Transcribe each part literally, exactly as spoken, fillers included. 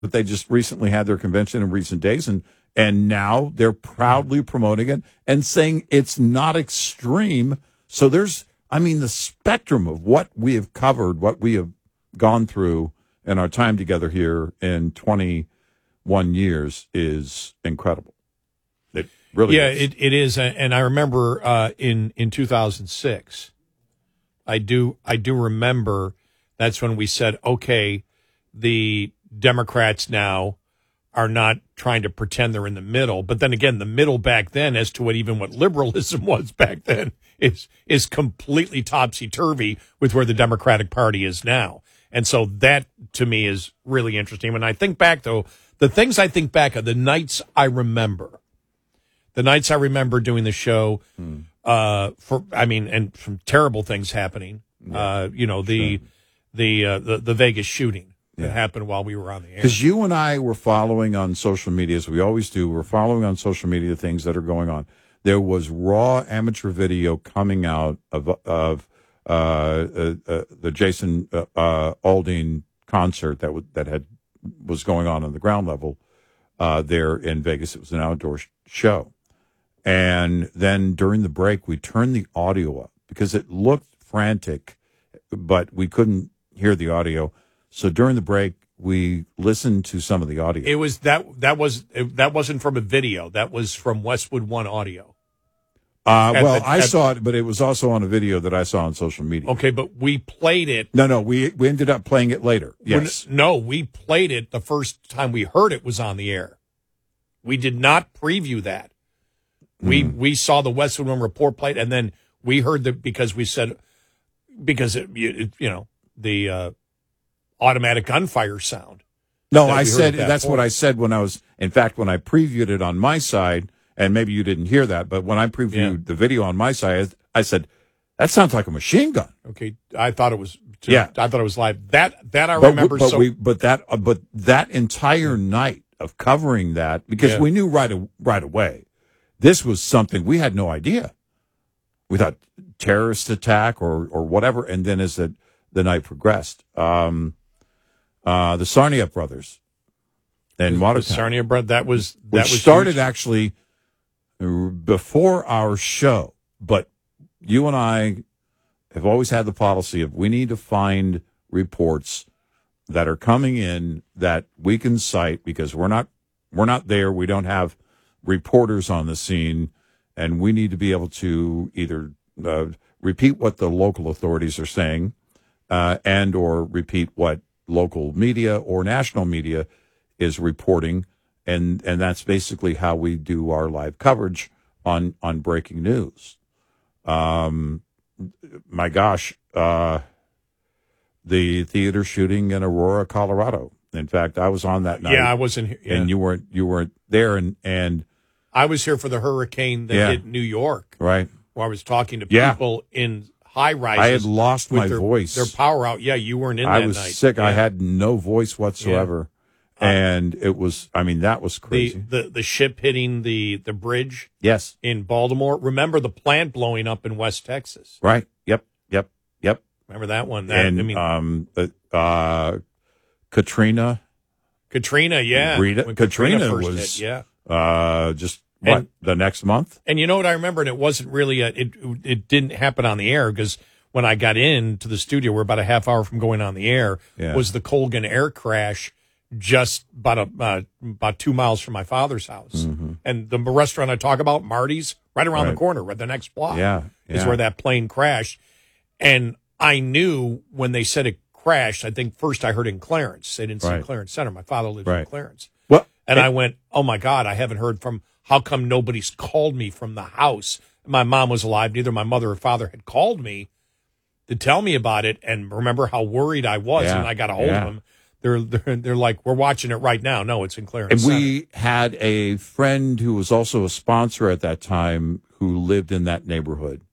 but they just recently had their convention in recent days, and and now they're proudly promoting it and saying it's not extreme. So there's, I mean, the spectrum of what we have covered, what we have gone through in our time together here in twenty-one years is incredible. It really yeah, is. it, it is. And I remember uh, in, in two thousand six, I do, I do remember that's when we said, okay, the Democrats now are not trying to pretend they're in the middle. But then again, the middle back then, as to what even what liberalism was back then, is is completely topsy-turvy with where the Democratic Party is now. And so that, to me, is really interesting. When I think back, though, the things I think back of, the nights I remember, the nights I remember doing the show, hmm. uh, for I mean, and from terrible things happening, yeah. uh, you know, the, sure. the, uh, the, the Vegas shooting. That yeah. happened while we were on the air. Because you and I were following on social media, as we always do. We're following on social media things that are going on. There was raw amateur video coming out of of uh, uh, uh, the Jason uh, uh, Aldean concert that w- that had was going on on the ground level uh, there in Vegas. It was an outdoor sh- show, and then during the break, we turned the audio up because it looked frantic, but we couldn't hear the audio. So during the break, we listened to some of the audio. It was that that was that wasn't from a video. That was from Westwood One audio. Uh, at, well, at, I at, saw it, but it was also on a video that I saw on social media. Okay, but we played it. No, no, we we ended up playing it later. Yes. When, no, we played it the first time we heard it was on the air. We did not preview that. We mm. we saw the Westwood One report played, and then we heard the because we said because it, it you know the. Uh, automatic gunfire sound. No, I said that that's point. What I said when I was, in fact, when I previewed it on my side, and maybe you didn't hear that, but when I previewed yeah. the video on my side, I said, that sounds like a machine gun. Okay. I thought it was, too, yeah. I thought it was live. That, that I but remember. We, but so, we, but that, uh, but that entire night of covering that, because yeah. we knew right, right away, this was something we had no idea. We thought terrorist attack or, or whatever. And then as the, the night progressed, um, Uh, the Sarnia brothers and Watertown. The Sarnia brothers, that was, that which was started huge. actually before our show. But you and I have always had the policy of we need to find reports that are coming in that we can cite because we're not, we're not there. We don't have reporters on the scene, and we need to be able to either uh, repeat what the local authorities are saying uh, and or repeat what local media or national media is reporting, and and that's basically how we do our live coverage on on breaking news. Um, my gosh, uh, the theater shooting in Aurora, Colorado. In fact, I was on that night. Yeah, I wasn't here, yeah. and you weren't you weren't there, and and I was here for the hurricane that yeah. hit New York, right? Where I was talking to yeah. people in high rises. I had lost my their, voice. Their power out. Yeah, you weren't in I that was night. sick. Yeah. I had no voice whatsoever. Yeah. Uh, and it was, I mean, that was crazy. The, the the ship hitting the, the bridge yes. in Baltimore. Remember the plant blowing up in West Texas. Right. Yep. Yep. Yep. Remember that one? That, and I mean, um, uh, Katrina. Katrina, yeah. Rita, when Katrina, Katrina first was hit, yeah. uh, just, what, and, the next month? And you know what I remember? And it wasn't really, a, it it didn't happen on the air because when I got into the studio, we're about a half hour from going on the air, yeah. was the Colgan air crash just about a, uh, about two miles from my father's house. Mm-hmm. And the restaurant I talk about, Marty's, right around right. the corner, right the next block, yeah, yeah. is where that plane crashed. And I knew when they said it crashed, I think first I heard in Clarence. They didn't say right. Clarence Center. My father lives right. in Clarence. Well, and I went, oh, my God, I haven't heard from, how come nobody's called me from the house? My mom was alive. Neither my mother or father had called me to tell me about it, and remember how worried I was, yeah, and I got a hold yeah. of them. They're, they're they're like, we're watching it right now. No, it's in Clarence And Center. we had a friend who was also a sponsor at that time who lived in that neighborhood,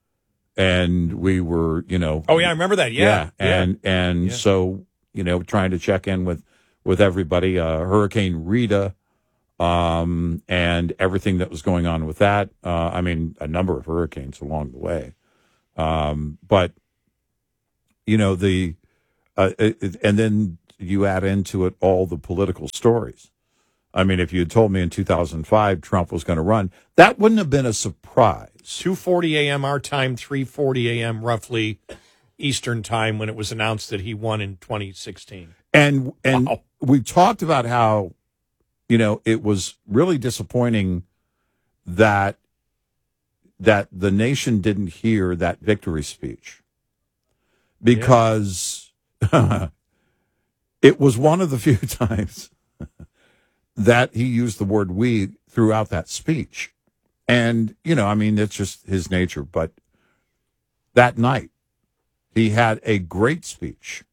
and we were, you know, oh yeah, I remember that. Yeah, yeah. and yeah. and yeah. so you know, trying to check in with with everybody. Uh, Hurricane Rita. Um, and everything that was going on with that. Uh, I mean, a number of hurricanes along the way. Um, but, you know, the, Uh, it, and then you add into it all the political stories. I mean, if you had told me in two thousand five Trump was going to run, that wouldn't have been a surprise. two forty a.m. our time, three forty a.m. roughly Eastern time when it was announced that he won in twenty sixteen. And and Wow. we talked about how, you know, it was really disappointing that that the nation didn't hear that victory speech because yeah. It was one of the few times that he used the word we throughout that speech. And, you know, I mean, it's just his nature. But that night, he had a great speech,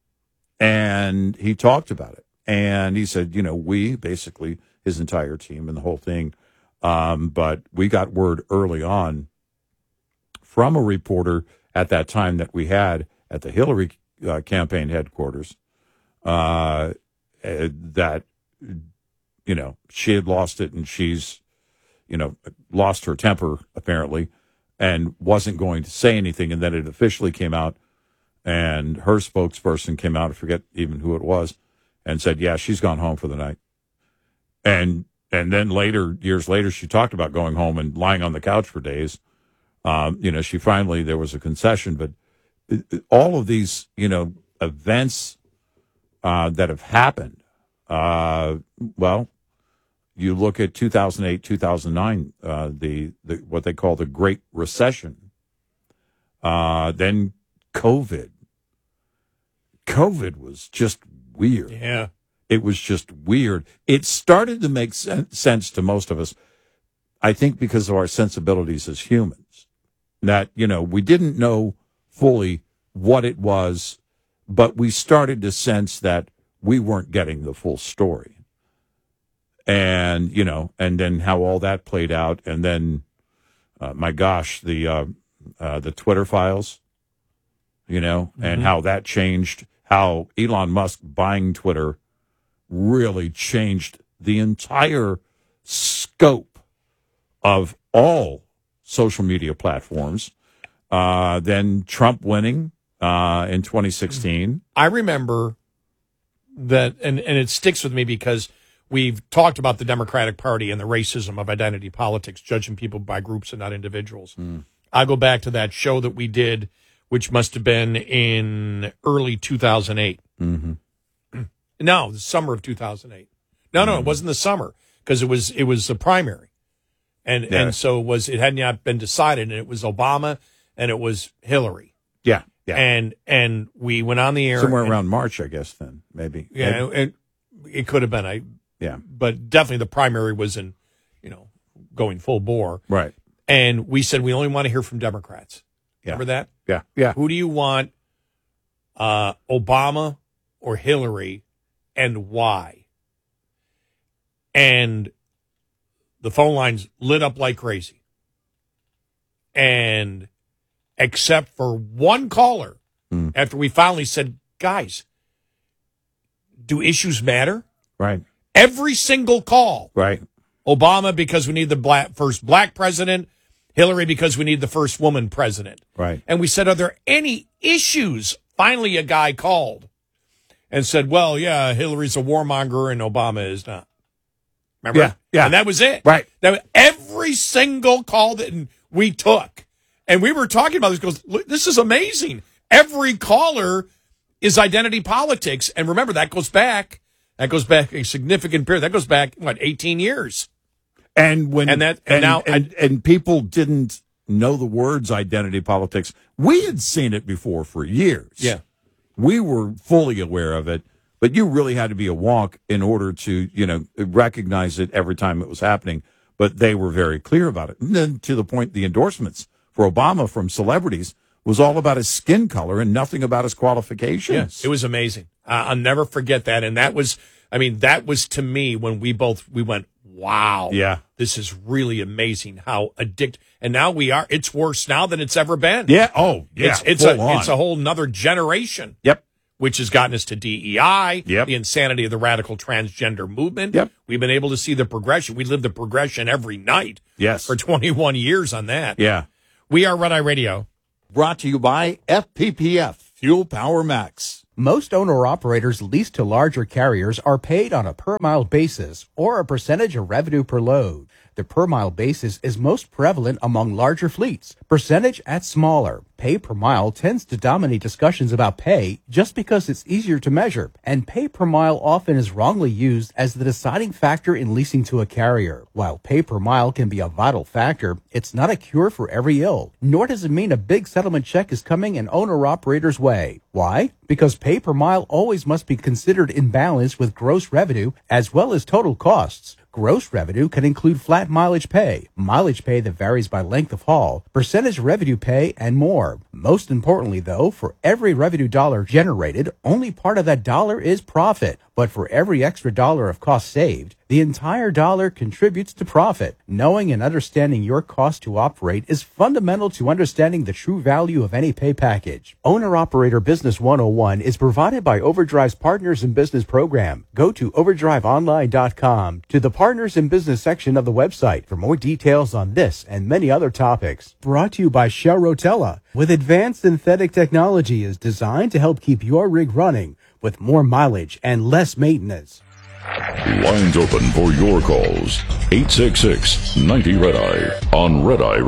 and he talked about it. And he said, you know, we, basically his entire team and the whole thing, um, but we got word early on from a reporter at that time that we had at the Hillary uh, campaign headquarters uh, uh, that, you know, she had lost it and she's, you know, lost her temper, apparently, and wasn't going to say anything. And then it officially came out, and her spokesperson came out, I forget even who it was, and said, yeah, she's gone home for the night. And and then later, years later, she talked about going home and lying on the couch for days. Um, you know, she finally, there was a concession. But it, it, all of these, you know, events uh, that have happened, uh, well, you look at two thousand eight, two thousand nine, uh, the, the what they call the Great Recession. Uh, then COVID. COVID was just weird. Yeah. It was just weird. It started to make sen- sense to most of us, I think, because of our sensibilities as humans. That, you know, we didn't know fully what it was, but we started to sense that we weren't getting the full story. And, you know, and then how all that played out. And then, uh, my gosh, the uh, uh, the Twitter files, you know, mm-hmm. and how that changed, how Elon Musk buying Twitter really changed the entire scope of all social media platforms. Uh, then Trump winning uh, in twenty sixteen. I remember that, and, and it sticks with me because we've talked about the Democratic Party and the racism of identity politics, judging people by groups and not individuals. Mm. I go back to that show that we did, which must have been in early two thousand eight. Mm-hmm. No, the summer of two thousand eight. No, no, mm-hmm. It wasn't the summer because it was it was a primary, and yeah. and so it was it hadn't yet been decided, and it was Obama and it was Hillary. Yeah, yeah. And and we went on the air somewhere and, around March, I guess. Then maybe. Yeah, maybe. and it could have been. I yeah, but definitely the primary was in, you know, going full bore. Right. And we said we only want to hear from Democrats. Yeah. Remember that? Yeah, yeah. Who do you want, uh, Obama or Hillary, and why? And the phone lines lit up like crazy. And except for one caller, mm. after we finally said, guys, do issues matter? Right. Every single call. Right. Obama because we need the black, first black president. Hillary because we need the first woman president. Right. And we said, are there any issues? Finally, a guy called and said, well, yeah, Hillary's a warmonger and Obama is not. Remember? Yeah. Yeah. And that was it. Right. That was every single call that we took. And we were talking about this. Goes, look, this is amazing. Every caller is identity politics. And remember, that goes back. That goes back a significant period. That goes back, what, eighteen years. And when and that and, and now and, and people didn't know the words identity politics. We had seen it before for years. Yeah. We were fully aware of it, but you really had to be a wonk in order to, you know, recognize it every time it was happening. But they were very clear about it. And then to the point, the endorsements for Obama from celebrities was all about his skin color and nothing about his qualifications. Yes, it was amazing. Uh, I'll never forget that. And that was, I mean, that was to me when we both, we went, wow. Yeah. This is really amazing how addicted. And now we are, it's worse now than it's ever been. Yeah. Oh, yeah. It's, it's a, on. it's a whole nother generation. Yep. Which has gotten us to D E I, yep. the insanity of the radical transgender movement. Yep. We've been able to see the progression. We live the progression every night. Yes. For twenty-one years on that. Yeah. We are Red Eye Radio. Brought to you by F P P F, Fuel Power Max. Most owner-operators leased to larger carriers are paid on a per-mile basis or a percentage of revenue per load. The per-mile basis is most prevalent among larger fleets, percentage at smaller. Pay per mile tends to dominate discussions about pay just because it's easier to measure, and pay per mile often is wrongly used as the deciding factor in leasing to a carrier. While pay per mile can be a vital factor, it's not a cure for every ill, nor does it mean a big settlement check is coming an owner-operator's way. Why? Because pay per mile always must be considered in balance with gross revenue as well as total costs. Gross revenue can include flat mileage pay, mileage pay that varies by length of haul, percentage revenue pay, and more. Most importantly, though, for every revenue dollar generated, only part of that dollar is profit. But for every extra dollar of cost saved, the entire dollar contributes to profit. Knowing and understanding your cost to operate is fundamental to understanding the true value of any pay package. Owner-Operator Business one oh one is provided by Overdrive's Partners in Business program. Go to overdrive online dot com to the Partners in Business section of the website for more details on this and many other topics. Brought to you by Shell Rotella, with advanced synthetic technology is designed to help keep your rig running with more mileage and less maintenance. Lines open for your calls. eight six six, ninety, red eye on Red Eye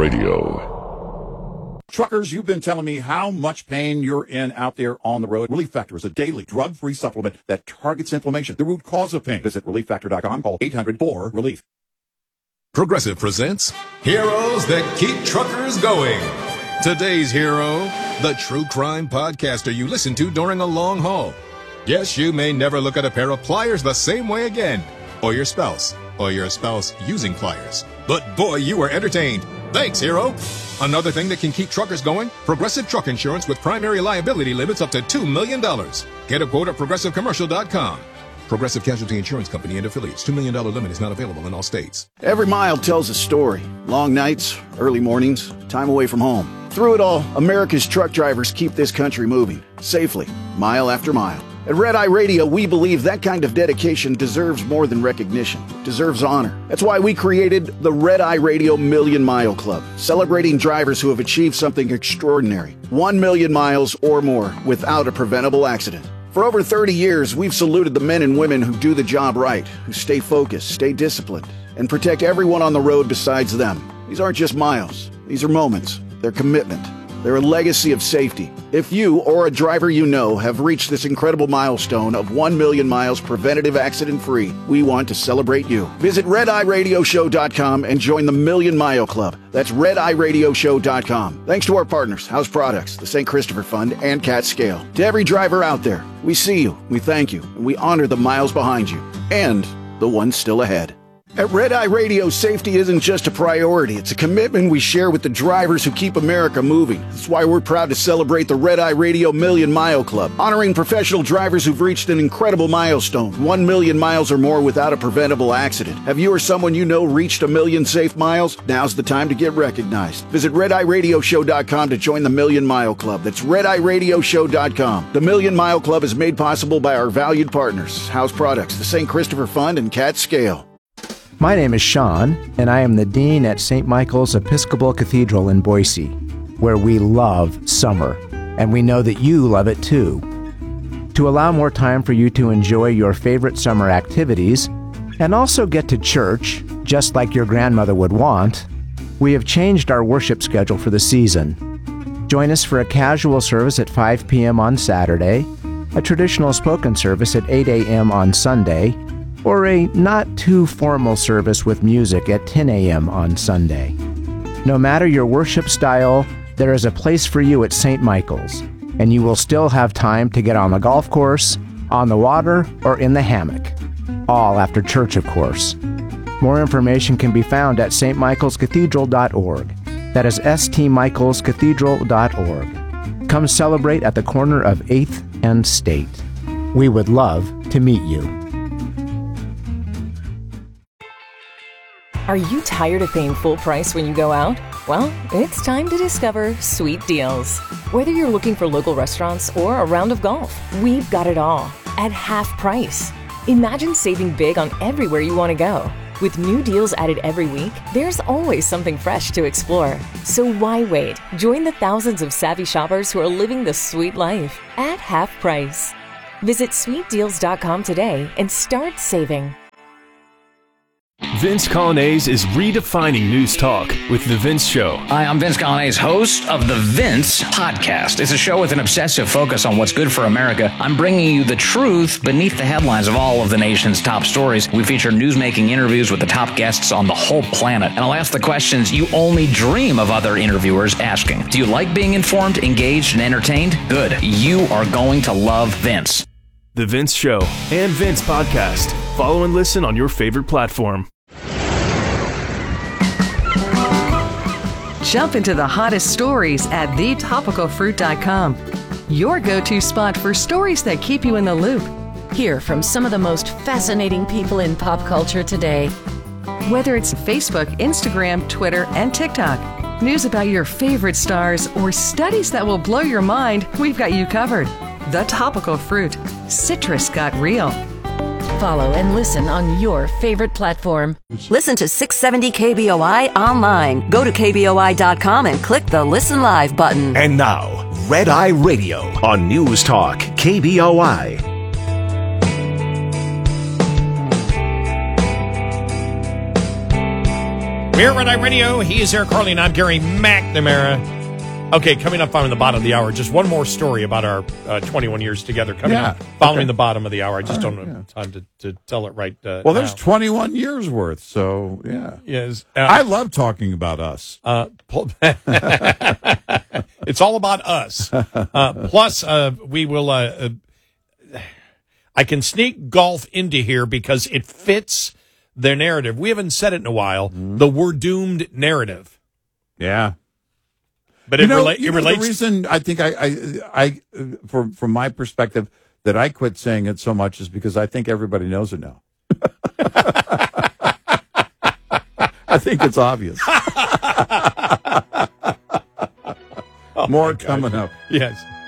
Radio. Truckers, you've been telling me how much pain you're in out there on the road. Relief Factor is a daily drug-free supplement that targets inflammation, the root cause of pain. Visit relief factor dot com. Call eight hundred four relief. Progressive presents Heroes That Keep Truckers Going. Today's hero, the true crime podcaster you listen to during a long haul. Yes, you may never look at a pair of pliers the same way again, or your spouse, or your spouse using pliers. But boy, you were entertained. Thanks, hero. Another thing that can keep truckers going, Progressive Truck Insurance with primary liability limits up to two million dollars. Get a quote at progressive commercial dot com. Progressive Casualty Insurance Company and affiliates. two million dollars limit is not available in all states. Every mile tells a story. Long nights, early mornings, time away from home. Through it all, America's truck drivers keep this country moving, safely, mile after mile. At Red Eye Radio, we believe that kind of dedication deserves more than recognition, deserves honor. That's why we created the Red Eye Radio Million Mile Club, celebrating drivers who have achieved something extraordinary, one million miles or more without a preventable accident. For over thirty years, we've saluted the men and women who do the job right, who stay focused, stay disciplined, and protect everyone on the road besides them. These aren't just miles. These are moments. They're commitment. They're a legacy of safety. If you or a driver you know have reached this incredible milestone of one million miles preventative accident-free, we want to celebrate you. Visit red eye radio show dot com and join the Million Mile Club. That's red eye radio show dot com. Thanks to our partners, House Products, the Saint Christopher Fund, and Cat Scale. To every driver out there, we see you, we thank you, and we honor the miles behind you, and the ones still ahead. At Red Eye Radio, safety isn't just a priority. It's a commitment we share with the drivers who keep America moving. That's why we're proud to celebrate the Red Eye Radio Million Mile Club, honoring professional drivers who've reached an incredible milestone, one million miles or more without a preventable accident. Have you or someone you know reached a million safe miles? Now's the time to get recognized. Visit red eye radio show dot com to join the Million Mile Club. That's red eye radio show dot com. The Million Mile Club is made possible by our valued partners, House Products, the Saint Christopher Fund, and Cat Scale. My name is Sean, and I am the Dean at Saint Michael's Episcopal Cathedral in Boise, where we love summer, and we know that you love it too. To allow more time for you to enjoy your favorite summer activities, and also get to church, just like your grandmother would want, we have changed our worship schedule for the season. Join us for a casual service at five p.m. on Saturday, a traditional spoken service at eight a.m. on Sunday, or a not-too-formal service with music at ten a.m. on Sunday. No matter your worship style, there is a place for you at Saint Michael's, and you will still have time to get on the golf course, on the water, or in the hammock. All after church, of course. More information can be found at s t michaels cathedral dot org. That is s t michaels cathedral dot org. Come celebrate at the corner of eighth and State. We would love to meet you. Are you tired of paying full price when you go out? Well, it's time to discover Sweet Deals. Whether you're looking for local restaurants or a round of golf, we've got it all at half price. Imagine saving big on everywhere you want to go. With new deals added every week, there's always something fresh to explore. So why wait? Join the thousands of savvy shoppers who are living the sweet life at half price. Visit sweet deals dot com today and start saving. Vince Colonnese is redefining news talk with The Vince Show. Hi, I'm Vince Colonnese, host of The Vince Podcast. It's a show with an obsessive focus on what's good for America. I'm bringing you the truth beneath the headlines of all of the nation's top stories. We feature news-making interviews with the top guests on the whole planet. And I'll ask the questions you only dream of other interviewers asking. Do you like being informed, engaged, and entertained? Good. You are going to love Vince. The Vince Show and Vince Podcast. Follow and listen on your favorite platform. Jump into the hottest stories at the topical fruit dot com. Your go-to spot for stories that keep you in the loop. Hear from some of the most fascinating people in pop culture today. Whether it's Facebook, Instagram, Twitter, and TikTok, news about your favorite stars, or studies that will blow your mind, we've got you covered. The Topical Fruit. Citrus got real. Follow and listen on your favorite platform. Listen to six seventy K B O I online. Go to K B O I dot com and click the Listen Live button. And now, Red Eye Radio on News Talk K B O I. We're Red Eye Radio. He is Eric Carly, and I'm Gary McNamara. Okay, coming up on the bottom of the hour, just one more story about our uh, twenty-one years together. Coming yeah, up following okay. the bottom of the hour. I just All don't right, have yeah. time to, to tell it right uh, Well, there's now. twenty-one years worth, so yeah. Yes, uh, I love talking about us. Uh, it's all about us. Uh, plus, uh, we will. Uh, uh, I can sneak golf into here because it fits their narrative. We haven't said it in a while. Mm-hmm. The "we're doomed" narrative. Yeah. But you it, know, rela- you it know, relates. The reason I think I, I, I, from from my perspective, that I quit saying it so much is because I think everybody knows it now. I think it's obvious. Oh, More coming up. Yes.